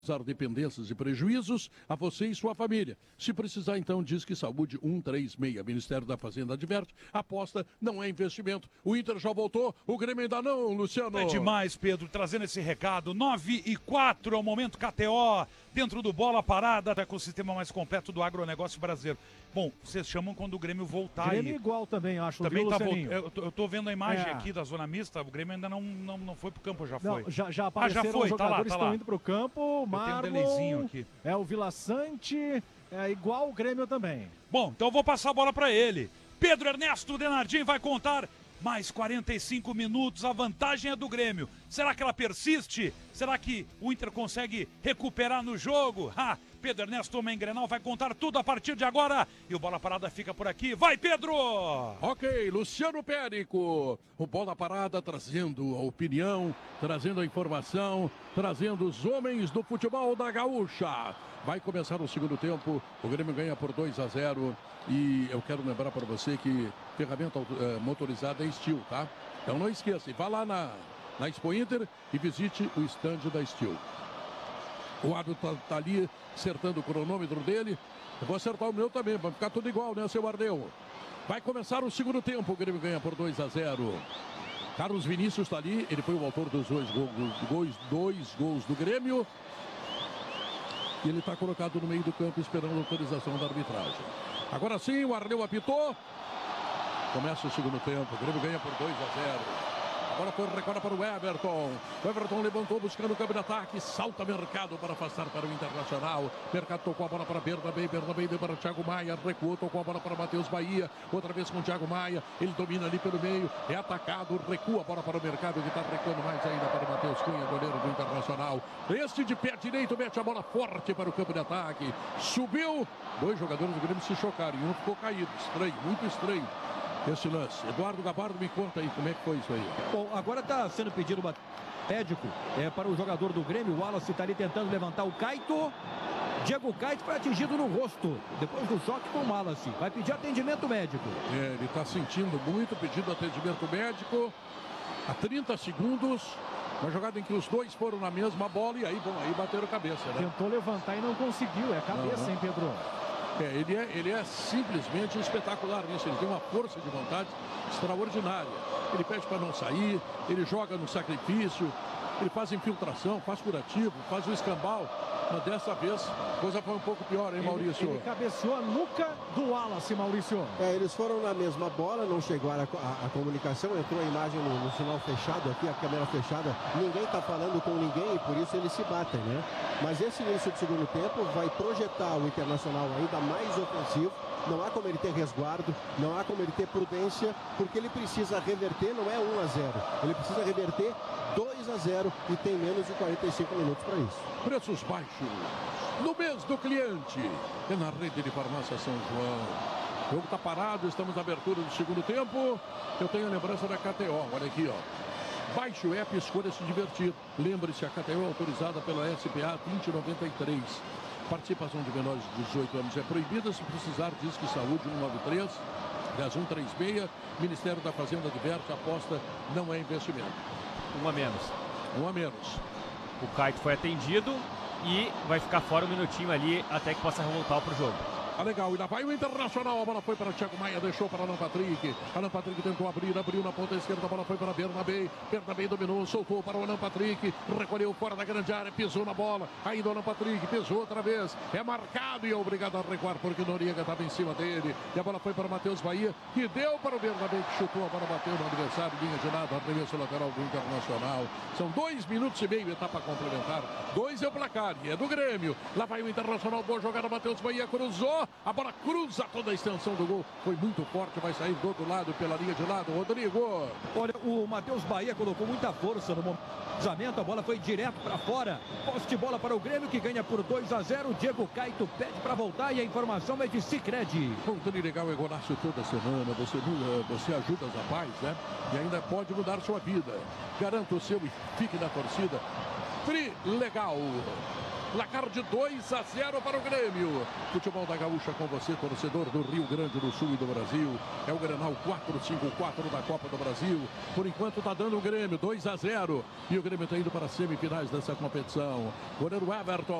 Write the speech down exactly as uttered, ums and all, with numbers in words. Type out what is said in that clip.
Causar dependências e prejuízos a você e sua família. Se precisar, então, diz que Saúde cento e trinta e seis. Ministério da Fazenda adverte, aposta não é investimento. O Inter já voltou, o Grêmio ainda não, Luciano. É demais, Pedro, trazendo esse recado. nove e quatro é o momento K T O, dentro do Bola Parada, com o sistema mais completo do agronegócio brasileiro. Bom, vocês chamam quando o Grêmio voltar. Grêmio aí. igual também, acho. Também viu, tá Lucianinho? eu, tô, eu tô vendo a imagem É. aqui da zona mista, o Grêmio ainda não, não, não foi pro campo, já Não, foi. já, já ah, apareceram já foi, os jogadores tá lá, tá estão lá. indo pro campo. Marlon, tem um delayzinho aqui. É o Vila Sante, é igual o Grêmio também. Bom, então eu vou passar a bola para ele. Pedro Ernesto Denardim vai contar mais quarenta e cinco minutos, a vantagem é do Grêmio. Será que ela persiste? Será que o Inter consegue recuperar no jogo? Ha! Pedro Ernesto, homem Grenal, vai contar tudo a partir de agora. E o Bola Parada fica por aqui. Vai, Pedro! Ok, Luciano Périco. O Bola Parada trazendo a opinião, trazendo a informação, trazendo os homens do futebol da Gaúcha. Vai começar o segundo tempo. O Grêmio ganha por dois a zero. E eu quero lembrar para você que ferramenta uh, motorizada é Steel, tá? Então não esqueça, vá lá na, na Expo Inter e visite o stand da Steel. O árbitro tá, tá ali acertando o cronômetro dele. Eu vou acertar o meu também, vai ficar tudo igual, né, seu Ardeu? Vai começar o segundo tempo, o Grêmio ganha por dois a zero. Carlos Vinícius está ali, ele foi o autor dos dois gols, dois, dois gols do Grêmio. E ele está colocado no meio do campo esperando a autorização da arbitragem. Agora sim, o Ardeu apitou. Começa o segundo tempo, o Grêmio ganha por dois a zero. Agora foi recorda para o Everton. O Everton levantou buscando o campo de ataque. Salta Mercado para afastar para o Internacional. Mercado tocou a bola para Bernabé. Bernabé deu para o Thiago Maia. Recuou, tocou a bola para Matheus Bahia. Outra vez com o Thiago Maia. Ele domina ali pelo meio. É atacado. Recua a bola para o Mercado. Que está recuando mais ainda para o Matheus Cunha, goleiro do Internacional. Este de pé direito mete a bola forte para o campo de ataque. Subiu. Dois jogadores do Grêmio se chocaram. E um ficou caído. Estranho, muito estranho. Esse lance. Eduardo Gabardo, me conta aí como é que foi isso aí. Bom, agora está sendo pedido o médico é, para o jogador do Grêmio. O Wallace está ali tentando levantar o Caito. Diego Caito foi atingido no rosto depois do choque com o Wallace. Vai pedir atendimento médico. É, ele está sentindo muito, pedindo atendimento médico. A trinta segundos. Uma jogada em que os dois foram na mesma bola e aí, bom, aí bateram cabeça, né? Tentou levantar e não conseguiu. É a cabeça, uhum. hein, Pedro? É, ele é, ele é simplesmente espetacular nisso. Ele tem uma força de vontade extraordinária. Ele pede para não sair, ele joga no sacrifício, ele faz infiltração, faz curativo, faz o escambau. Mas dessa vez, a coisa foi um pouco pior, hein, Maurício? Ele, ele cabeceou a nuca do Wallace, Maurício. É, eles foram na mesma bola, não chegou a, a, a comunicação, entrou a imagem no, no sinal fechado aqui, a câmera fechada. Ninguém está falando com ninguém e por isso eles se batem, né? Mas esse início do segundo tempo vai projetar o Internacional ainda mais ofensivo. Não há como ele ter resguardo, não há como ele ter prudência, porque ele precisa reverter, não é um a zero. Ele precisa reverter dois a zero e tem menos de quarenta e cinco minutos para isso. Preços baixos no mês do cliente. É na rede de farmácia São João. O jogo está parado, estamos na abertura do segundo tempo. Eu tenho a lembrança da K T O, olha aqui, ó. Baixe o app e escolha se divertir. Lembre-se, a K T O é autorizada pela S P A vinte e noventa e três. Participação de menores de dezoito anos é proibida. Se precisar, diz que saúde um nove três, dez um três seis. Ministério da Fazenda adverte, aposta não é investimento. Um a menos. Um a menos. O Caito foi atendido e vai ficar fora um minutinho ali até que possa voltar para o jogo. Tá legal, e lá vai o Internacional, a bola foi para o Thiago Maia, deixou para Alan Patrick. Alan Patrick tentou abrir, abriu na ponta esquerda, a bola foi para Bernabé. Bernabé dominou, soltou para o Alan Patrick, recolheu fora da grande área, pisou na bola. Ainda o Alan Patrick, pisou outra vez, é marcado e é obrigado a recuar porque Noriega estava em cima dele. E a bola foi para o Matheus Bahia, que deu para o Bernabé, que chutou, a bola bateu no adversário, linha de lado, arremesso lateral do Internacional. São dois minutos e meio, etapa complementar. Dois é o placar, e é do Grêmio. Lá vai o Internacional, boa jogada, Matheus Bahia cruzou. A bola cruza toda a extensão do gol. Foi muito forte, vai sair do outro lado, pela linha de lado. Rodrigo. Olha, o Matheus Bahia colocou muita força no momento. A bola foi direto para fora. Posse de bola para o Grêmio, que ganha por dois a zero. Diego Caito pede para voltar e a informação é de Sicredi. Um legal é golaço toda semana. Você, você ajuda os rapazes, né? E ainda pode mudar sua vida. Garanta o seu e fique na torcida. Tri legal. Placar de dois a zero para o Grêmio. Futebol da Gaúcha com você, torcedor do Rio Grande do Sul e do Brasil. É o Grenal quatro cinco quatro da Copa do Brasil. Por enquanto está dando o Grêmio dois a zero. E o Grêmio está indo para as semifinais dessa competição. Goleiro Everton.